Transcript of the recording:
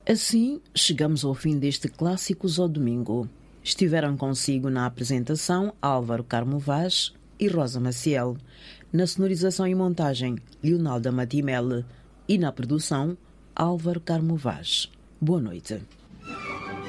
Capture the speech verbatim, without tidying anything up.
Assim, chegamos ao fim deste Clássicos ao Domingo. Estiveram consigo na apresentação Álvaro Carmo Vaz e Rosa Maciel, na sonorização e montagem Leonalda Matimele e na produção Álvaro Carmo Vaz. Boa noite.